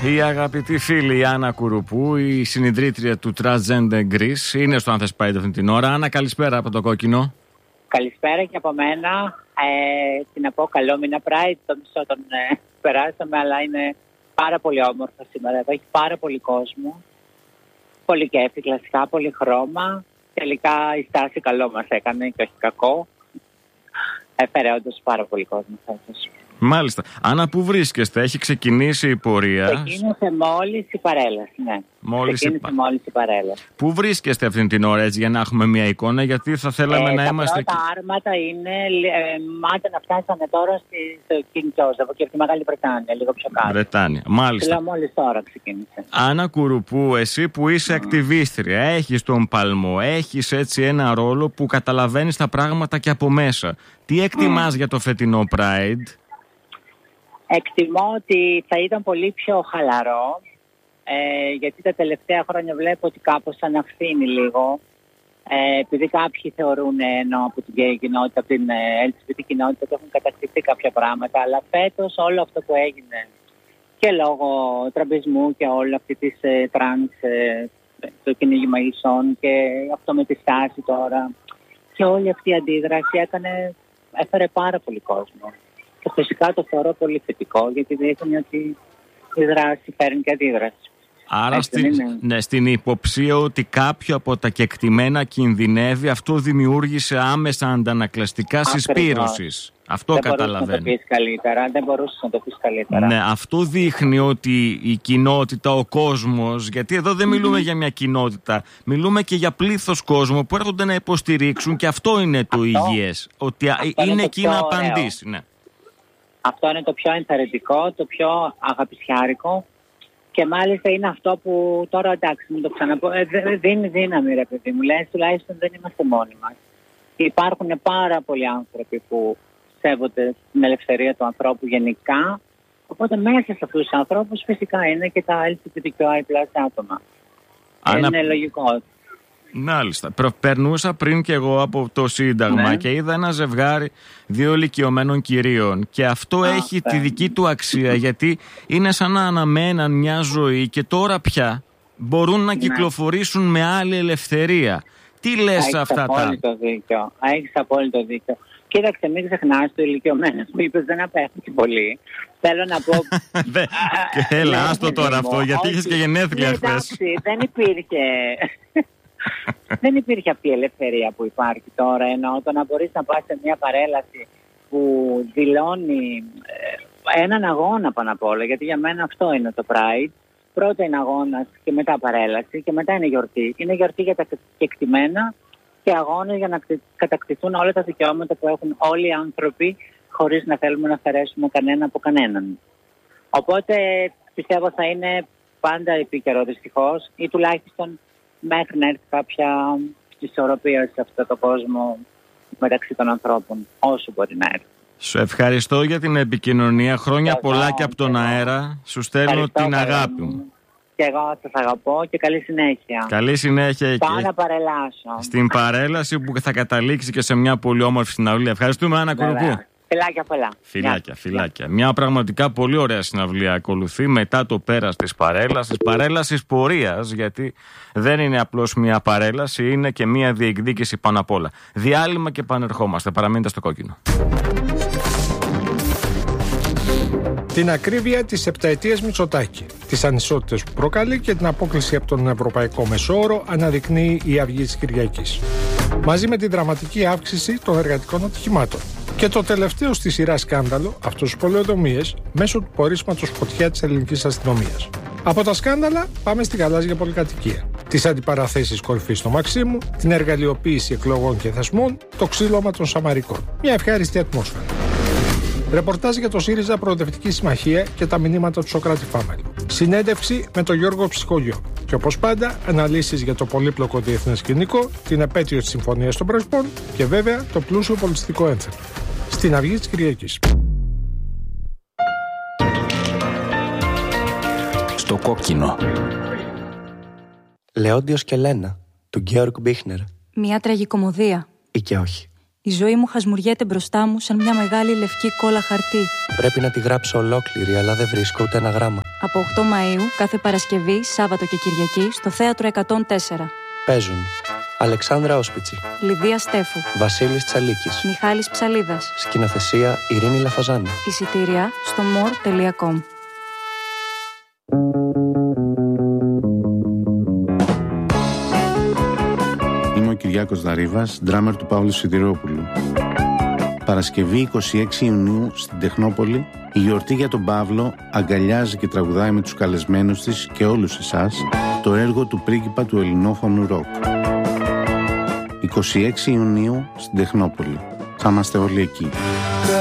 Η αγαπητή φίλη η Άννα Κουρουπού, η συνιδρύτρια του Transgender Greece, είναι στο Αν Θες Pride αυτή την ώρα. Άννα, καλησπέρα από το Κόκκινο. Καλησπέρα και από μένα. Τι να πω, καλό μήνα Pride. Το μισό τον περάσαμε, αλλά είναι πάρα πολύ όμορφο σήμερα. Εδώ έχει πάρα πολύ κόσμο. Πολύ κέφι, κλασικά, πολύ χρώμα. Τελικά η στάση καλό μας έκανε και όχι κακό. Έφερε όντως πάρα πολύ κόσμο φέτος. Μάλιστα. Άννα, πού βρίσκεστε, έχει ξεκινήσει η πορεία? Ξεκίνησε μόλις η παρέλαση, ναι. Μόλις η παρέλαση. Πού βρίσκεστε αυτή την ώρα, έτσι, για να έχουμε μια εικόνα, γιατί θα θέλαμε να είμαστε... Τα πρώτα άρματα είναι, μάτε να φτάσανε τώρα στο King Joseph και από τη Μεγάλη Βρετάνια, λίγο πιο κάτω. Βρετάνια, μάλιστα. Λέω μόλις τώρα ξεκίνησε. Άννα Κουρουπού, εσύ που είσαι ακτιβίστρια, έχεις τον παλμό, έχεις έτσι ένα ρόλο που καταλαβαίνεις τα πράγματα και από μέσα. Τι εκτιμάς για το φετινό Pride? Εκτιμώ ότι θα ήταν πολύ πιο χαλαρό, γιατί τα τελευταία χρόνια βλέπω ότι κάπως αναφθύνει λίγο, επειδή κάποιοι θεωρούν, ενώ από την γκέι κοινότητα, από την LGBT κοινότητα, ότι έχουν κατακτηθεί κάποια πράγματα, αλλά φέτος όλο αυτό που έγινε και λόγω τραμπισμού και όλη αυτή της τρανς, το κυνήγημα ίσων και αυτό με τη στάση τώρα και όλη αυτή η αντίδραση έφερε πάρα πολύ κόσμο. Και φυσικά το θεωρώ πολύ θετικό, γιατί δείχνει ότι η δράση φέρνει και αντίδραση. Άρα στην υποψία ότι κάποιο από τα κεκτημένα κινδυνεύει, αυτό δημιούργησε άμεσα αντανακλαστικά συσπήρωσης. Αυτό καταλαβαίνω. Δεν μπορούσε να το πεις καλύτερα. Ναι, αυτό δείχνει ότι η κοινότητα, ο κόσμος, γιατί εδώ δεν μιλούμε για μια κοινότητα, μιλούμε και για πλήθος κόσμου που έρχονται να υποστηρίξουν, και αυτό είναι το υγιές. Ότι είναι εκεί να απαντήσει. Ναι. Αυτό είναι το πιο ενθαρρυντικό, το πιο αγαπησιάρικο, και μάλιστα είναι αυτό που τώρα, εντάξει, μην το ξαναπώ, δίνει δύναμη, ρε παιδί μου. Λες, τουλάχιστον δεν είμαστε μόνοι μας. Υπάρχουν πάρα πολλοί άνθρωποι που σέβονται την ελευθερία του ανθρώπου γενικά, οπότε μέσα σε αυτούς τους ανθρώπους φυσικά είναι και τα LGBTQI+ άτομα. Είναι λογικό. Μάλιστα. Περνούσα πριν και εγώ από το Σύνταγμα και είδα ένα ζευγάρι 2 ηλικιωμένων κυρίων, και αυτό έχει τη δική του αξία, γιατί είναι σαν να αναμέναν μια ζωή και τώρα πια μπορούν να κυκλοφορήσουν με άλλη ελευθερία. Τι λες σε αυτά τα... Έχεις απόλυτο δίκιο. Κοίταξε, μην ξεχνάς, το ηλικιωμένος που είπες δεν απέχει πολύ. Θέλω να πω... Έλα, άστο τώρα αυτό, γιατί είχες και γενέθλια χθες. Εντάξει, δεν υπήρχε αυτή η ελευθερία που υπάρχει τώρα, ενώ το να μπορείς να πας σε μια παρέλαση που δηλώνει έναν αγώνα πάνω απ' όλα, γιατί για μένα αυτό είναι το Pride. Πρώτα είναι αγώνας και μετά παρέλαση και μετά είναι γιορτή. Είναι γιορτή για τα κεκτημένα και αγώνες για να κατακτηθούν όλα τα δικαιώματα που έχουν όλοι οι άνθρωποι, χωρίς να θέλουμε να αφαιρέσουμε κανένα από κανέναν. Οπότε πιστεύω θα είναι πάντα επίκαιρο, δυστυχώς, ή τουλάχιστον μέχρι να έρθει κάποια ισορροπία σε αυτόν τον κόσμο μεταξύ των ανθρώπων, όσο μπορεί να έρθει. Σου ευχαριστώ για την επικοινωνία. Χρόνια πολλά και από τον αέρα. Σου στέλνω την αγάπη μου. Και εγώ σας αγαπώ και καλή συνέχεια. Καλή συνέχεια. Πάω να παρελάσω. Στην παρέλαση που θα καταλήξει και σε μια πολύ όμορφη συναυλία. Ευχαριστούμε, Άννα Κουρουπού. Φιλάκια πολλά. Φιλάκια. Μια πραγματικά πολύ ωραία συναυλία ακολουθεί μετά το πέρας της παρέλασης πορείας, γιατί δεν είναι απλώς μια παρέλαση, είναι και μια διεκδίκηση πάνω απ' όλα. Διάλειμμα και επανερχόμαστε. Παραμείνετε στο Κόκκινο. Την ακρίβεια της επταετίας Μητσοτάκη, τις ανισότητες που προκαλεί και την απόκλιση από τον Ευρωπαϊκό Μεσόωρο αναδεικνύει η Αυγή της Κυριακής. Μαζί με την δραματική αύξηση των εργατικών ατυχημάτων. Και το τελευταίο στη σειρά σκάνδαλο, αυτός τους πολεοδομίες, μέσω του πορίσματος φωτιά της ελληνικής αστυνομίας. Από τα σκάνδαλα πάμε στη γαλάζια πολυκατοικία. Τις αντιπαραθέσεις κορυφής στο Μαξίμου, την εργαλειοποίηση εκλογών και θεσμών, το ξύλωμα των Σαμαρικών. Μια ευχάριστη ατμόσφαιρα. Ρεπορτάζ για το ΣΥΡΙΖΑ Προοδευτική Συμμαχία και τα μηνύματα του Σοκράτη Φάμελου. Συνέντευξη με τον Γιώργο Ψυχολιό. Και όπως πάντα, αναλύσεις για το πολύπλοκο διεθνές σκηνικό, την επέτειο της Συμφωνίας των Πρεσπών και βέβαια το πλούσιο πολιτιστικό ένθετο. Στην Αυγή της Κυριακής. Στο Κόκκινο. Λεόντιος και Λένα, του Γκέοργκ Μπίχνερ. Μια τραγικομωδία. Ή και όχι. Η ζωή μου χασμουριέται μπροστά μου σαν μια μεγάλη λευκή κόλλα χαρτί. Πρέπει να τη γράψω ολόκληρη, αλλά δεν βρίσκω ούτε ένα γράμμα. Από 8 Μαΐου, κάθε Παρασκευή, Σάββατο και Κυριακή, στο Θέατρο 104. Παίζουν Αλεξάνδρα Όσπιτσι, Λιδία Στέφου, Βασίλης Τσαλίκης, Μιχάλης Ψαλίδας. σκηνοθεσία Ειρήνη Λαφαζάνη. Εισιτήρια στο more.com. Είμαι ο Κυριάκος Δαρίβας, ντράμερ του Παύλου Σιδηρόπουλου. Παρασκευή 26 Ιουνίου στην Τεχνόπολη, η γιορτή για τον Παύλο αγκαλιάζει και τραγουδάει με τους καλεσμένους της και όλους εσάς το έργο του πρίγκιπα του ελληνόφωνου ροκ. 26 Ιουνίου στην Τεχνόπολη. Θα είμαστε όλοι εκεί.